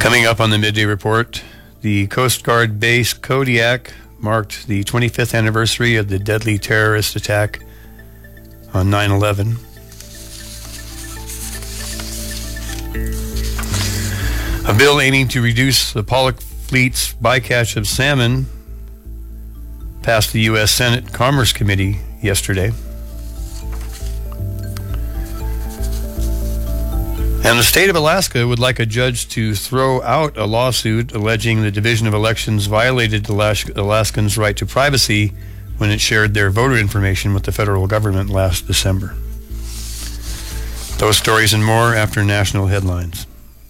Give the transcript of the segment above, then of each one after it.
Coming up on the Midday Report, the Coast Guard base Kodiak marked the 25th anniversary of the deadly terrorist attack on 9/11. A bill aiming to reduce the Pollock fleet's bycatch of salmon passed the U.S. Senate Commerce Committee yesterday. And the state of Alaska would like a judge to throw out a lawsuit alleging the Division of Elections violated Alaskans' right to privacy when it shared their voter information with the federal government last December. Those stories and more after national headlines.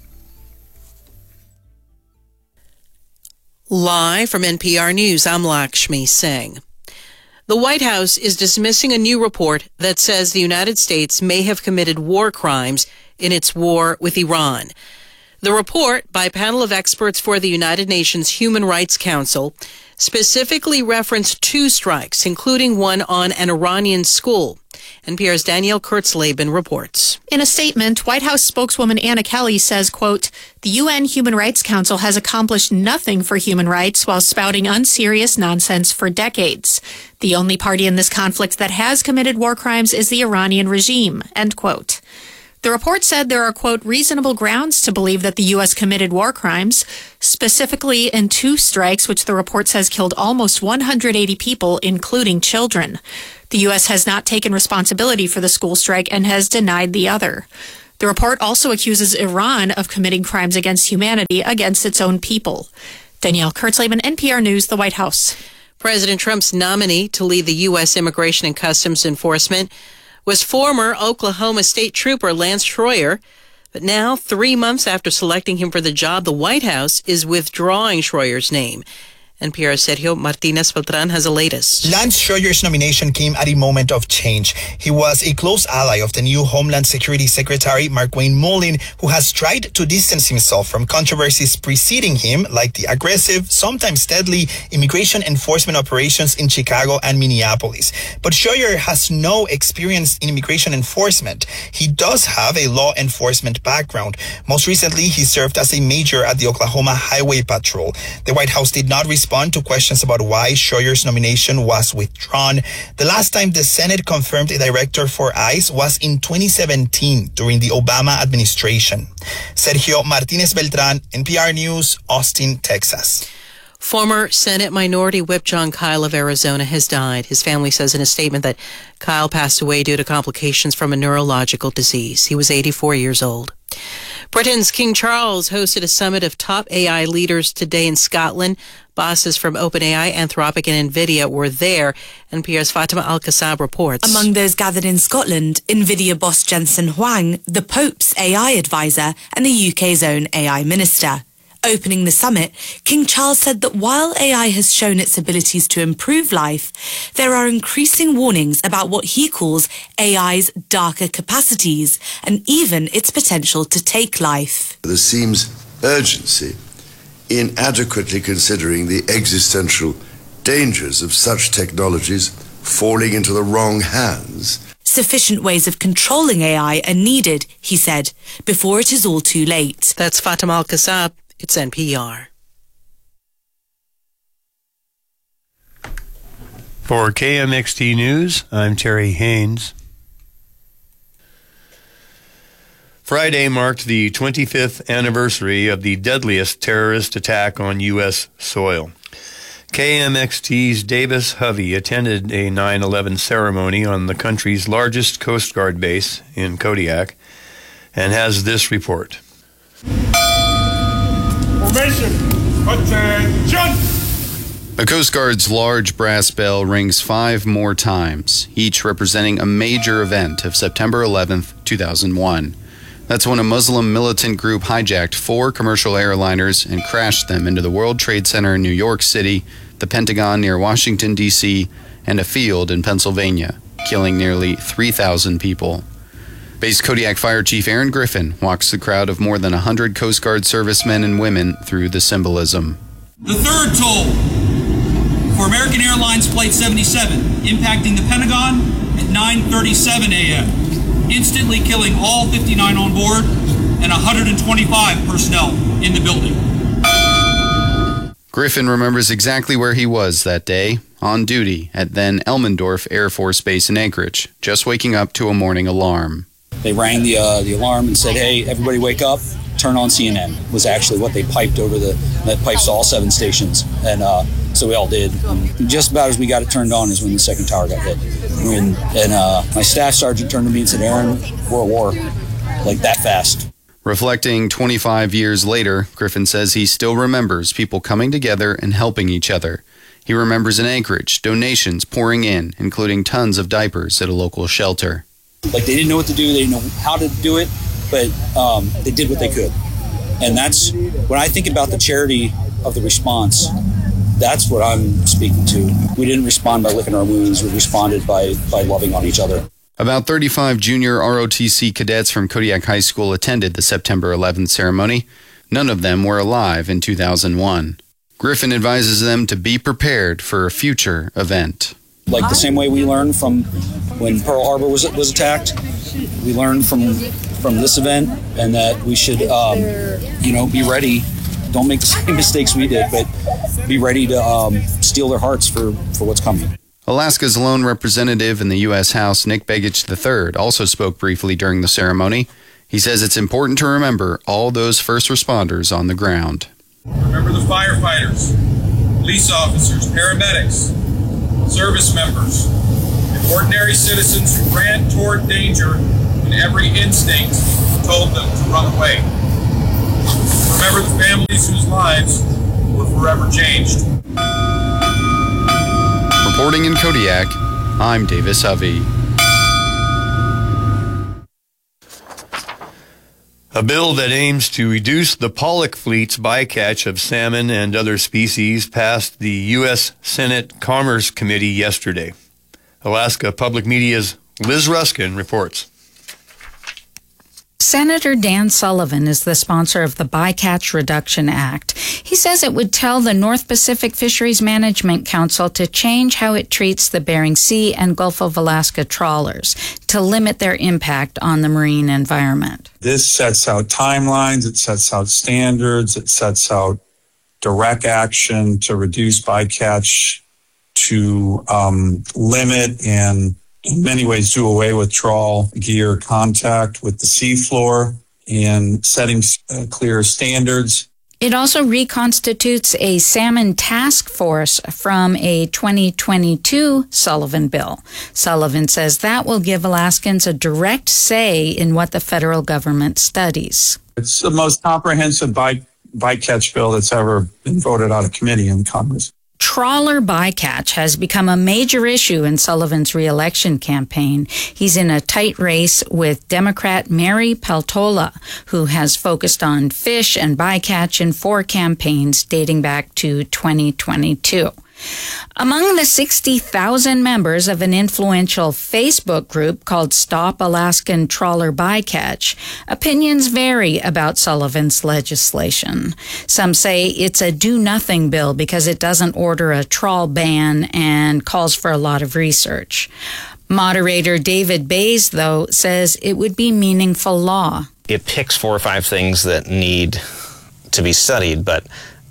Live from NPR News, I'm Lakshmi Singh. The White House is dismissing a new report that says the United States may have committed war crimes in its war with Iran. The report, by a panel of experts for the United Nations Human Rights Council, specifically referenced 2 strikes, including one on an Iranian school. NPR's Danielle Kurtzleben reports. In a statement, White House spokeswoman Anna Kelly says, quote, "The UN Human Rights Council has accomplished nothing for human rights while spouting unserious nonsense for decades. The only party in this conflict that has committed war crimes is the Iranian regime," end quote. The report said there are, quote, "reasonable grounds to believe that the U.S. committed war crimes, specifically in 2 strikes, which the report says killed almost 180 people, including children. The U.S. has not taken responsibility for the school strike and has denied the other." The report also accuses Iran of committing crimes against humanity against its own people. Danielle Kurtzleben, NPR News, the White House. President Trump's nominee to lead the U.S. Immigration and Customs Enforcement was former Oklahoma State Trooper Lance Schroyer. But now, 3 months after selecting him for the job, the White House is withdrawing Schroyer's name. NPR's Sergio Martinez Beltran has the latest. Lance Schroyer's nomination came at a moment of change. He was a close ally of the new Homeland Security Secretary Markwayne Mullin, who has tried to distance himself from controversies preceding him, like the aggressive, sometimes deadly, immigration enforcement operations in Chicago and Minneapolis. But Schroyer has no experience in immigration enforcement. He does have a law enforcement background. Most recently, he served as a major at the Oklahoma Highway Patrol. The White House did not respond to questions about why Schroyer's nomination was withdrawn. The last time the Senate confirmed a director for ICE was in 2017 during the Obama administration. Sergio Martinez Beltran, NPR News, Austin, Texas. Former Senate Minority Whip John Kyle of Arizona has died. His family says in a statement that Kyle passed away due to complications from a neurological disease. He was 84 years old. Britain's King Charles hosted a summit of top AI leaders today in Scotland. Bosses from OpenAI, Anthropic, and NVIDIA were there. NPR's Fatima Al-Kassab reports. Among those gathered in Scotland, NVIDIA boss Jensen Huang, the Pope's AI advisor, and the UK's own AI minister. Opening the summit, King Charles said that while AI has shown its abilities to improve life, there are increasing warnings about what he calls AI's darker capacities and even its potential to take life. There seems urgency in adequately considering the existential dangers of such technologies falling into the wrong hands. Sufficient ways of controlling AI are needed, he said, before it is all too late. That's Fatima Al-Kassab. It's NPR. For KMXT News, I'm Terry Haynes. Friday marked the 25th anniversary of the deadliest terrorist attack on U.S. soil. KMXT's Davis Hovey attended a 9/11 ceremony on the country's largest Coast Guard base in Kodiak and has this report. Formation, attention! The Coast Guard's large brass bell rings 5 more times, each representing a major event of September 11th, 2001. That's when a Muslim militant group hijacked 4 commercial airliners and crashed them into the World Trade Center in New York City, the Pentagon near Washington, D.C., and a field in Pennsylvania, killing nearly 3,000 people. Base Kodiak Fire Chief Aaron Griffin walks the crowd of more than 100 Coast Guard servicemen and women through the symbolism. The third toll for American Airlines Flight 77, impacting the Pentagon at 9:37 a.m., instantly killing all 59 on board and 125 personnel in the building. Griffin remembers exactly where he was that day, on duty at then Elmendorf Air Force Base in Anchorage, just waking up to a morning alarm. They rang the alarm and said, "Hey, everybody wake up, turn on CNN," was actually what they piped over that pipes to all 7 stations. And so we all did. And just about as we got it turned on is when the second tower got hit. And my staff sergeant turned to me and said, "Aaron, we're at war," like that fast. Reflecting 25 years later, Griffin says he still remembers people coming together and helping each other. He remembers in Anchorage, donations pouring in, including tons of diapers at a local shelter. Like, they didn't know what to do, they didn't know how to do it, but they did what they could. And that's, when I think about the charity of the response, that's what I'm speaking to. We didn't respond by licking our wounds, we responded by loving on each other. About 35 junior ROTC cadets from Kodiak High School attended the September 11th ceremony. None of them were alive in 2001. Griffin advises them to be prepared for a future event. Like the same way we learned from when Pearl Harbor was attacked, we learned from this event, and that we should, be ready. Don't make the same mistakes we did, but be ready to steal their hearts for what's coming. Alaska's lone representative in the U.S. House, Nick Begich III, also spoke briefly during the ceremony. He says it's important to remember all those first responders on the ground. Remember the firefighters, police officers, paramedics, service members, and ordinary citizens who ran toward danger when every instinct told them to run away. Remember the families whose lives were forever changed. Reporting in Kodiak, I'm Davis Hovey. A bill that aims to reduce the pollock fleet's bycatch of salmon and other species passed the U.S. Senate Commerce Committee yesterday. Alaska Public Media's Liz Ruskin reports. Senator Dan Sullivan is the sponsor of the Bycatch Reduction Act. He says it would tell the North Pacific Fisheries Management Council to change how it treats the Bering Sea and Gulf of Alaska trawlers to limit their impact on the marine environment. This sets out timelines, it sets out standards, it sets out direct action to reduce bycatch, to limit and in many ways do away with trawl gear contact with the seafloor and setting clear standards. It also reconstitutes a salmon task force from a 2022 Sullivan bill. Sullivan says that will give Alaskans a direct say in what the federal government studies. It's the most comprehensive bycatch bill that's ever been voted out of committee in Congress. Trawler bycatch has become a major issue in Sullivan's re-election campaign. He's in a tight race with Democrat Mary Peltola, who has focused on fish and bycatch in 4 campaigns dating back to 2022. Among the 60,000 members of an influential Facebook group called Stop Alaskan Trawler Bycatch, opinions vary about Sullivan's legislation. Some say it's a do-nothing bill because it doesn't order a trawl ban and calls for a lot of research. Moderator David Bays, though, says it would be meaningful law. It picks 4 or 5 things that need to be studied, but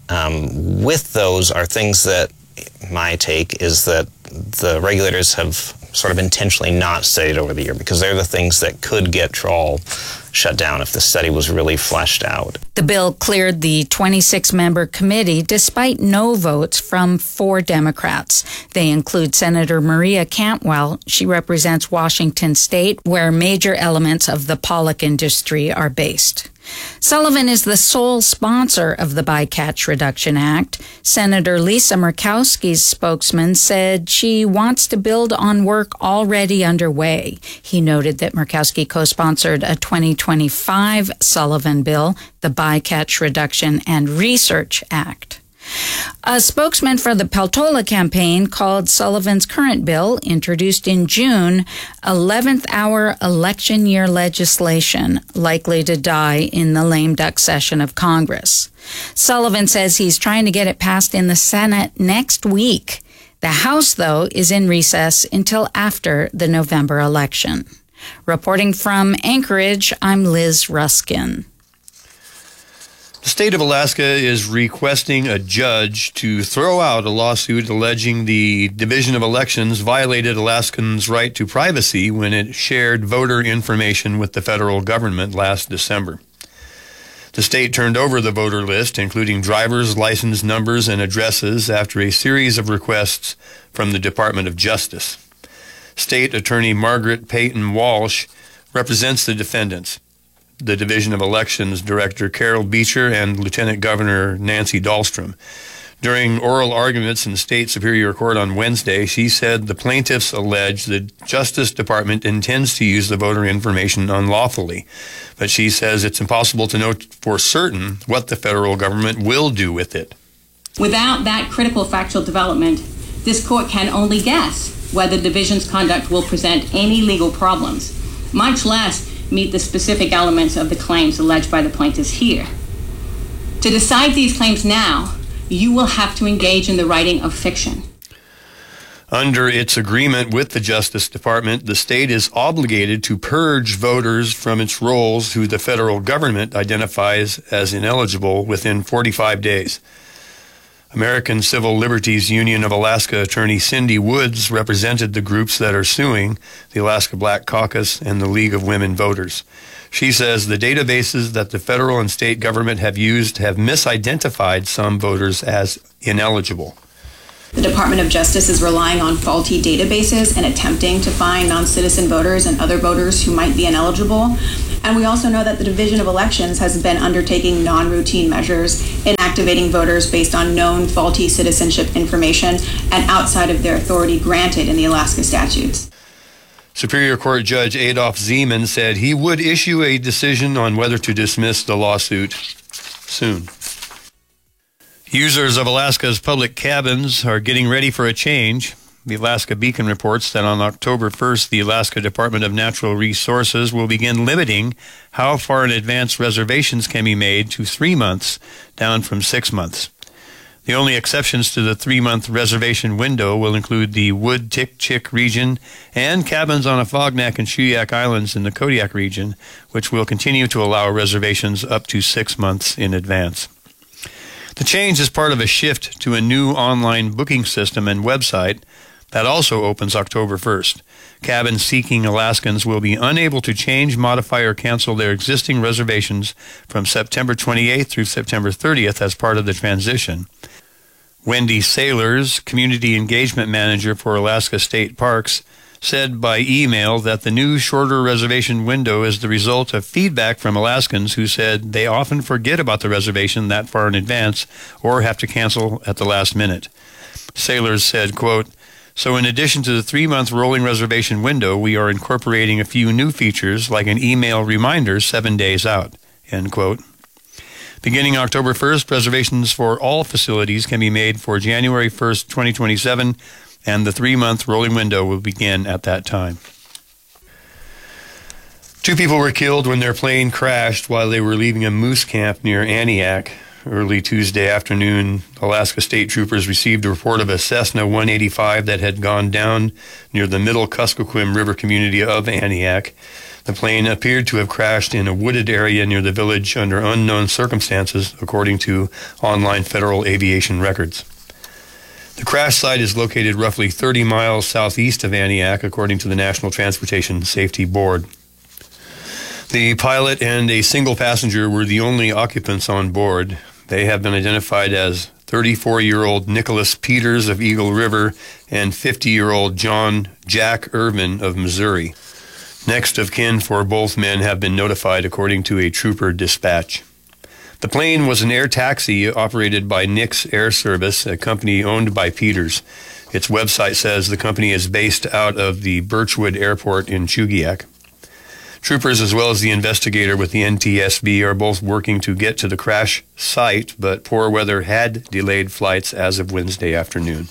with those are things that my take is that the regulators have sort of intentionally not studied over the year because they're the things that could get trawl shut down if the study was really fleshed out. The bill cleared the 26-member committee despite no votes from 4 Democrats. They include Senator Maria Cantwell. She represents Washington State, where major elements of the pollock industry are based. Sullivan is the sole sponsor of the Bycatch Reduction Act. Senator Lisa Murkowski's spokesman said she wants to build on work already underway. He noted that Murkowski co-sponsored a 2025 Sullivan bill, the Bycatch Reduction and Research Act. A spokesman for the Peltola campaign called Sullivan's current bill, introduced in June, 11th hour election year legislation likely to die in the lame duck session of Congress. Sullivan says he's trying to get it passed in the Senate next week. The House, though, is in recess until after the November election. Reporting from Anchorage, I'm Liz Ruskin. The state of Alaska is requesting a judge to throw out a lawsuit alleging the Division of Elections violated Alaskans' right to privacy when it shared voter information with the federal government last December. The state turned over the voter list, including driver's license numbers and addresses, after a series of requests from the Department of Justice. State Attorney Margaret Peyton Walsh represents the defendants. The Division of Elections Director Carol Beecher and Lieutenant Governor Nancy Dahlstrom. During oral arguments in the State Superior Court on Wednesday, she said the plaintiffs allege the Justice Department intends to use the voter information unlawfully, but she says it's impossible to know for certain what the federal government will do with it. Without that critical factual development, this court can only guess whether the division's conduct will present any legal problems, much less meet the specific elements of the claims alleged by the plaintiffs here. To decide these claims now, you will have to engage in the writing of fiction. Under its agreement with the Justice Department, the state is obligated to purge voters from its rolls who the federal government identifies as ineligible within 45 days. American Civil Liberties Union of Alaska attorney Cindy Woods represented the groups that are suing, the Alaska Black Caucus and the League of Women Voters. She says the databases that the federal and state government have used have misidentified some voters as ineligible. The Department of Justice is relying on faulty databases and attempting to find non-citizen voters and other voters who might be ineligible. And we also know that the Division of Elections has been undertaking non-routine measures in activating voters based on known faulty citizenship information and outside of their authority granted in the Alaska statutes. Superior Court Judge Adolph Zeman said he would issue a decision on whether to dismiss the lawsuit soon. Users of Alaska's public cabins are getting ready for a change. The Alaska Beacon reports that on October 1st, the Alaska Department of Natural Resources will begin limiting how far in advance reservations can be made to 3 months, down from 6 months. The only exceptions to the 3-month reservation window will include the Wood-Tik-Chik region and cabins on Afognak and Shuyak Islands in the Kodiak region, which will continue to allow reservations up to 6 months in advance. The change is part of a shift to a new online booking system and website that also opens October 1st. Cabin-seeking Alaskans will be unable to change, modify, or cancel their existing reservations from September 28th through September 30th as part of the transition. Wendy Sailors, Community Engagement Manager for Alaska State Parks, said by email that the new shorter reservation window is the result of feedback from Alaskans who said they often forget about the reservation that far in advance or have to cancel at the last minute. Sailors said, quote, "So in addition to the 3-month rolling reservation window, we are incorporating a few new features like an email reminder 7 days out," end quote. Beginning October 1st, reservations for all facilities can be made for January 1st, 2027, and the 3-month rolling window will begin at that time. 2 people were killed when their plane crashed while they were leaving a moose camp near Aniak. Early Tuesday afternoon, Alaska State Troopers received a report of a Cessna 185 that had gone down near the Middle Kuskokwim River community of Aniak. The plane appeared to have crashed in a wooded area near the village under unknown circumstances, according to online federal aviation records. The crash site is located roughly 30 miles southeast of Aniak, according to the National Transportation Safety Board. The pilot and a single passenger were the only occupants on board. They have been identified as 34-year-old Nicholas Peters of Eagle River and 50-year-old John Jack Irvin of Missouri. Next of kin for both men have been notified, according to a trooper dispatch. The plane was an air taxi operated by Nix Air Service, a company owned by Peters. Its website says the company is based out of the Birchwood Airport in Chugiak. Troopers, as well as the investigator with the NTSB, are both working to get to the crash site, but poor weather had delayed flights as of Wednesday afternoon.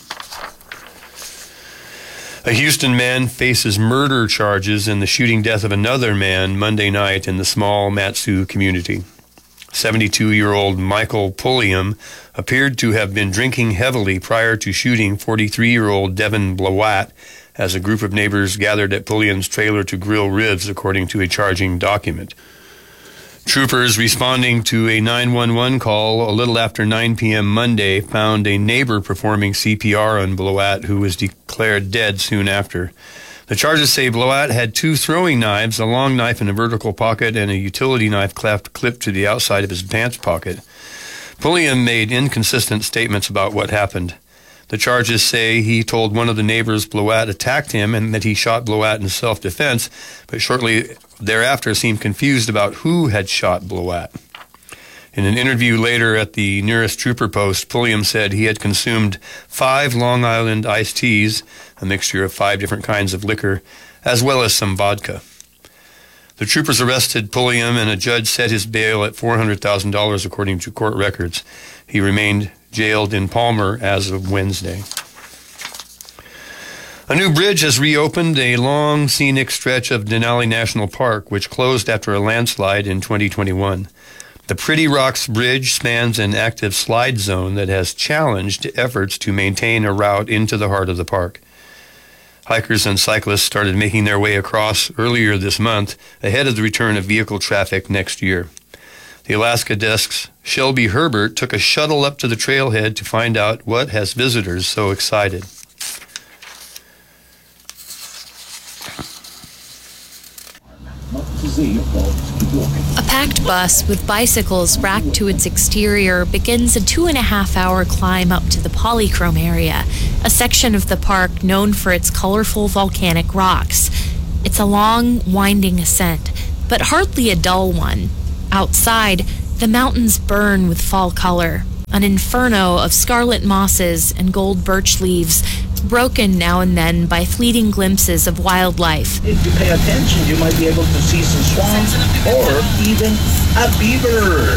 A Houston man faces murder charges in the shooting death of another man Monday night in the small Mat-Su community. 72-year-old Michael Pulliam appeared to have been drinking heavily prior to shooting 43-year-old Devin Blawat as a group of neighbors gathered at Pulliam's trailer to grill ribs, according to a charging document. Troopers responding to a 911 call a little after 9 p.m. Monday found a neighbor performing CPR on Bloat, who was declared dead soon after. The charges say Bloat had 2 throwing knives, a long knife in a vertical pocket, and a utility knife clipped to the outside of his pants pocket. Pulliam made inconsistent statements about what happened. The charges say he told one of the neighbors Bloat attacked him and that he shot Bloat in self-defense, but shortly thereafter seemed confused about who had shot Bloat. In an interview later at the nearest trooper post, Pulliam said he had consumed 5 Long Island iced teas, a mixture of 5 different kinds of liquor, as well as some vodka. The troopers arrested Pulliam, and a judge set his bail at $400,000 according to court records. He remained jailed in Palmer as of Wednesday. A new bridge has reopened a long scenic stretch of Denali National Park, which closed after a landslide in 2021. The Pretty Rocks Bridge spans an active slide zone that has challenged efforts to maintain a route into the heart of the park. Hikers and cyclists started making their way across earlier this month, ahead of the return of vehicle traffic next year. The Alaska Desk's Shelby Herbert took a shuttle up to the trailhead to find out what has visitors so excited. A packed bus with bicycles racked to its exterior begins a 2.5-hour climb up to the Polychrome area, a section of the park known for its colorful volcanic rocks. It's a long, winding ascent, but hardly a dull one. Outside, the mountains burn with fall color, an inferno of scarlet mosses and gold birch leaves, broken now and then by fleeting glimpses of wildlife. If you pay attention, you might be able to see some swans or even a beaver.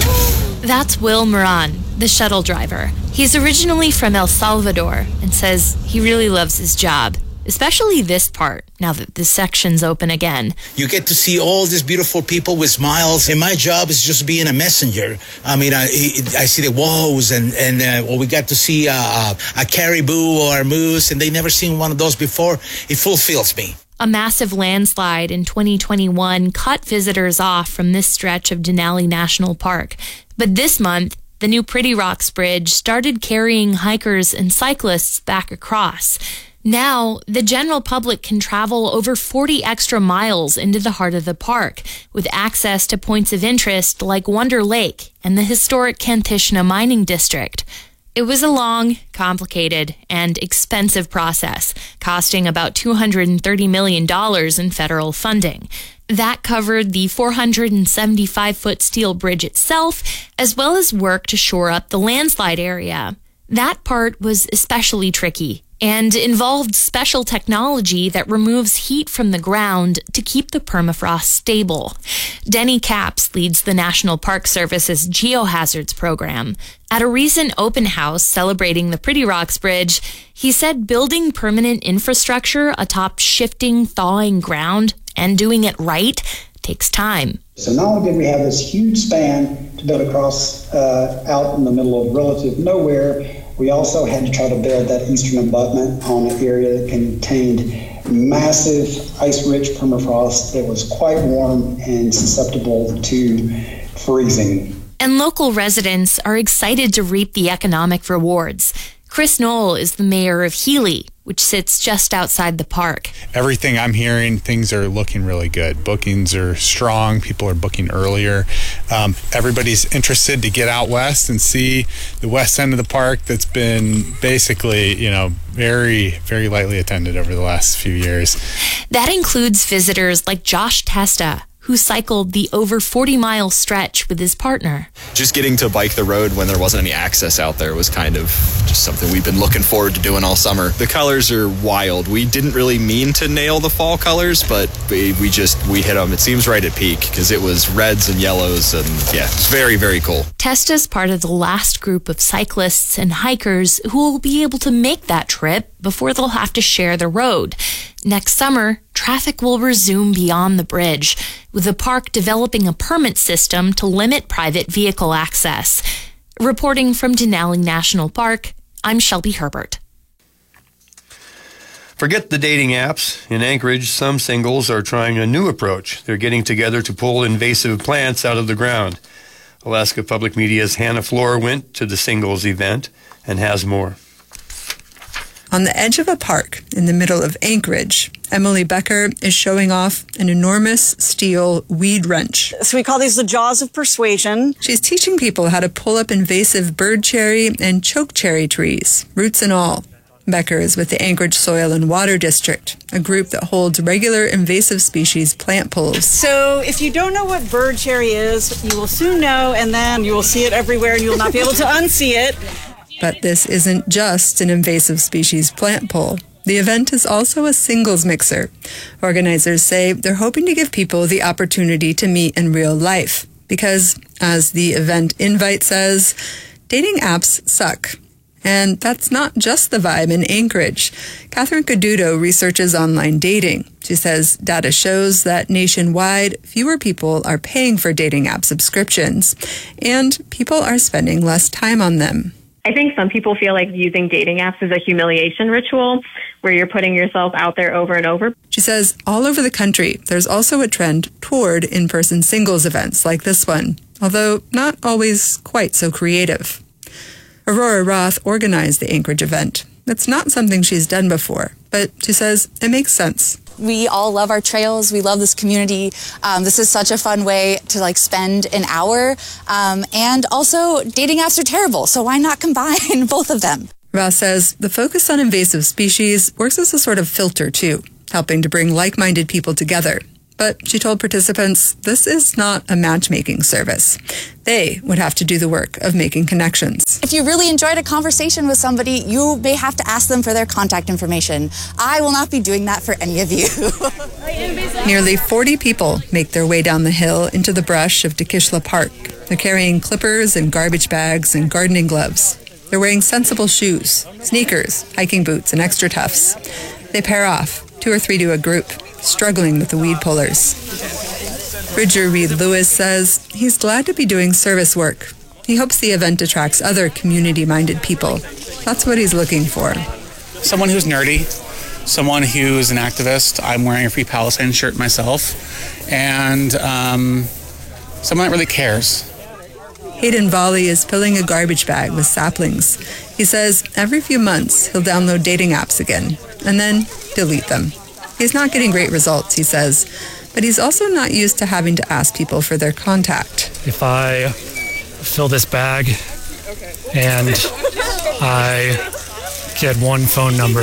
That's Will Moran, the shuttle driver. He's originally from El Salvador and says he really loves his job, especially this part, now that the section's open again. You get to see all these beautiful people with smiles, and my job is just being a messenger. I mean, I see the woes, and we got to see a caribou or a moose, and they never seen one of those before. It fulfills me. A massive landslide in 2021 cut visitors off from this stretch of Denali National Park. But this month, the new Pretty Rocks Bridge started carrying hikers and cyclists back across. Now, the general public can travel over 40 extra miles into the heart of the park, with access to points of interest like Wonder Lake and the historic Kantishna Mining District. It was a long, complicated, and expensive process, costing about $230 million in federal funding. That covered the 475-foot steel bridge itself, as well as work to shore up the landslide area. That part was especially tricky and involved special technology that removes heat from the ground to keep the permafrost stable. Denny Capps leads the National Park Service's Geohazards program. At a recent open house celebrating the Pretty Rocks Bridge, he said building permanent infrastructure atop shifting, thawing ground and doing it right takes time. So not only did we have this huge span to build across out in the middle of relative nowhere, we also had to try to build that eastern abutment on an area that contained massive ice-rich permafrost that was quite warm and susceptible to freezing. And local residents are excited to reap the economic rewards. Chris Knoll is the mayor of Healy, which sits just outside the park. Everything I'm hearing, things are looking really good. Bookings are strong. People are booking earlier. Everybody's interested to get out west and see the west end of the park that's been basically, very, very lightly attended over the last few years. That includes visitors like Josh Testa, who cycled the over 40-mile stretch with his partner. Just getting to bike the road when there wasn't any access out there was kind of just something we've been looking forward to doing all summer. The colors are wild. We didn't really mean to nail the fall colors, but we hit them. It seems right at peak because it was reds and yellows, and yeah, it's very, very cool. Testa's part of the last group of cyclists and hikers who will be able to make that trip before they'll have to share the road. Next summer, traffic will resume beyond the bridge, with the park developing a permit system to limit private vehicle access. Reporting from Denali National Park, I'm Shelby Herbert. Forget the dating apps. In Anchorage, some singles are trying a new approach. They're getting together to pull invasive plants out of the ground. Alaska Public Media's Hannah Floor went to the singles event and has more. On the edge of a park in the middle of Anchorage, Emily Becker is showing off an enormous steel weed wrench. So we call these the jaws of persuasion. She's teaching people how to pull up invasive bird cherry and choke cherry trees, roots and all. Becker is with the Anchorage Soil and Water District, a group that holds regular invasive species plant pulls. So if you don't know what bird cherry is, you will soon know, and then you will see it everywhere and you will not be able to unsee it. But this isn't just an invasive species plant pull. The event is also a singles mixer. Organizers say they're hoping to give people the opportunity to meet in real life because, as the event invite says, dating apps suck. And that's not just the vibe in Anchorage. Catherine Caduto researches online dating. She says data shows that nationwide, fewer people are paying for dating app subscriptions, and people are spending less time on them. I think some people feel like using dating apps is a humiliation ritual where you're putting yourself out there over and over. She says all over the country, there's also a trend toward in-person singles events like this one, although not always quite so creative. Aurora Roth organized the Anchorage event. It's not something she's done before, but she says it makes sense. We all love our trails. We love this community. This is such a fun way to spend an hour. And also, dating apps are terrible, so why not combine both of them? Roth says the focus on invasive species works as a sort of filter, too, helping to bring like-minded people together. But she told participants this is not a matchmaking service. They would have to do the work of making connections. If you really enjoyed a conversation with somebody, you may have to ask them for their contact information. I will not be doing that for any of you. Nearly 40 people make their way down the hill into the brush of Dikishla Park. They're carrying clippers and garbage bags and gardening gloves. They're wearing sensible shoes, sneakers, hiking boots, and extra toughs. They pair off, 2 or 3 to a group, struggling with the weed pullers. Bridger Reed Lewis says he's glad to be doing service work. He hopes the event attracts other community-minded people. That's what he's looking for. Someone who's nerdy, someone who's an activist. I'm wearing a Free Palestine shirt myself. And someone that really cares. Hayden Volley is filling a garbage bag with saplings. He says every few months he'll download dating apps again and then delete them. He's not getting great results, he says, but he's also not used to having to ask people for their contact. If I fill this bag and I get one phone number,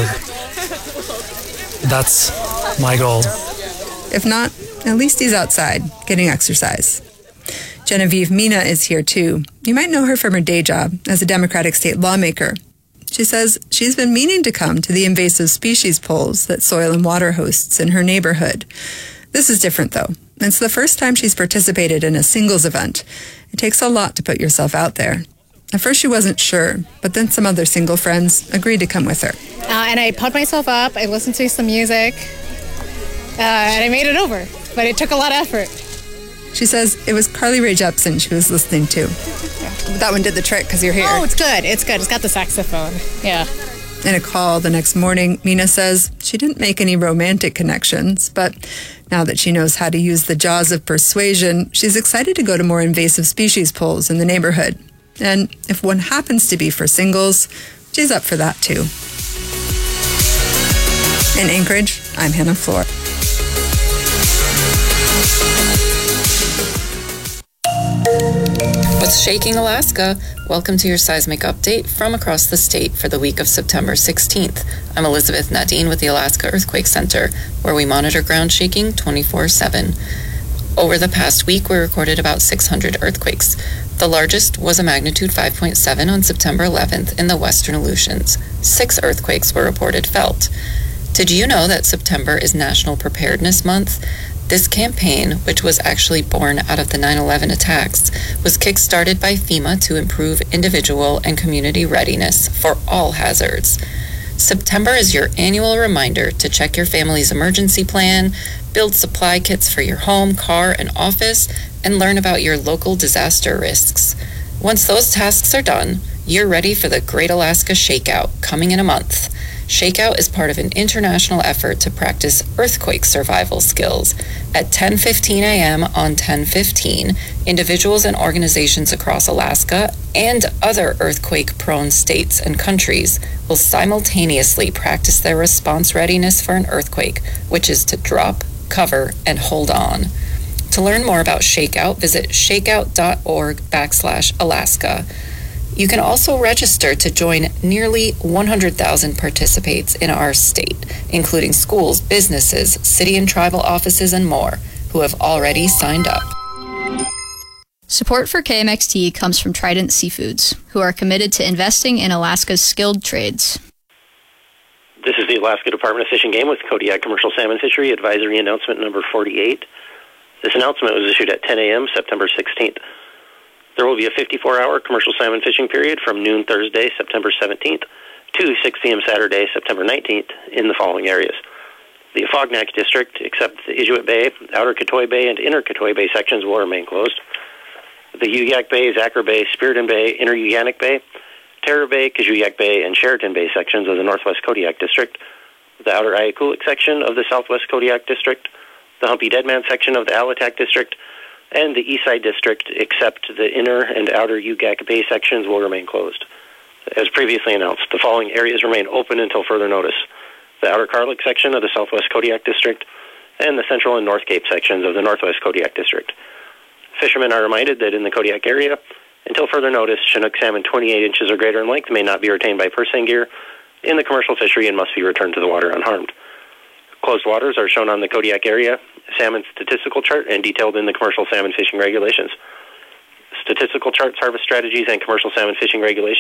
that's my goal. If not, at least he's outside, getting exercise. Genevieve Mina is here too. You might know her from her day job as a Democratic state lawmaker. She says she's been meaning to come to the invasive species polls that Soil and Water hosts in her neighborhood. This is different, though. It's the first time she's participated in a singles event. It takes a lot to put yourself out there. At first she wasn't sure, but then some other single friends agreed to come with her. And I pumped myself up, I listened to some music, and I made it over. But it took a lot of effort. She says it was Carly Rae Jepsen she was listening to. That one did the trick because you're here. Oh, it's good. It's good. It's got the saxophone. Yeah. In a call the next morning, Mina says she didn't make any romantic connections, but now that she knows how to use the jaws of persuasion, she's excited to go to more invasive species polls in the neighborhood. And if one happens to be for singles, she's up for that too. In Anchorage, I'm Hannah Floor. What's shaking Alaska? Welcome to your seismic update from across the state for the week of September 16th. I'm Elizabeth Nadine with the Alaska Earthquake Center, where we monitor ground shaking 24/7. Over the past week, we recorded about 600 earthquakes. The largest was a magnitude 5.7 on September 11th in the western Aleutians. 6 earthquakes were reported felt. Did you know that September is National Preparedness Month? This campaign, which was actually born out of the 9/11 attacks, was kick-started by FEMA to improve individual and community readiness for all hazards. September is your annual reminder to check your family's emergency plan, build supply kits for your home, car, and office, and learn about your local disaster risks. Once those tasks are done, you're ready for the Great Alaska Shakeout coming in a month. Shakeout is part of an international effort to practice earthquake survival skills. At 10:15 a.m. on 10/15, individuals and organizations across Alaska and other earthquake-prone states and countries will simultaneously practice their response readiness for an earthquake, which is to drop, cover, and hold on. To learn more about Shakeout, visit shakeout.org/Alaska. You can also register to join nearly 100,000 participants in our state, including schools, businesses, city and tribal offices, and more, who have already signed up. Support for KMXT comes from Trident Seafoods, who are committed to investing in Alaska's skilled trades. This is the Alaska Department of Fish and Game with Kodiak Commercial Salmon Fishery Advisory Announcement number 48. This announcement was issued at 10 a.m. September 16th. There will be a 54-hour commercial salmon fishing period from noon Thursday, September 17th, to 6 p.m. Saturday, September 19th, in the following areas. The Afognak District, except the Inuit Bay, Outer Katoy Bay, and Inner Katoy Bay sections will remain closed. The Uyak Bay, Zachar Bay, Spiriton Bay, Inner Uyanik Bay, Terror Bay, Kajuyak Bay, and Sheraton Bay sections of the Northwest Kodiak District, the Outer Ayakulik section of the Southwest Kodiak District, the Humpy Deadman section of the Alatak District, and the Eastside District, except the Inner and Outer Uyak Bay sections, will remain closed. As previously announced, the following areas remain open until further notice: the Outer Karlik section of the Southwest Kodiak District, and the Central and North Cape sections of the Northwest Kodiak District. Fishermen are reminded that in the Kodiak area, until further notice, Chinook salmon 28 inches or greater in length may not be retained by purse-seine gear in the commercial fishery and must be returned to the water unharmed. Closed waters are shown on the Kodiak area salmon statistical chart and detailed in the commercial salmon fishing regulations. Statistical charts, harvest strategies, and commercial salmon fishing regulations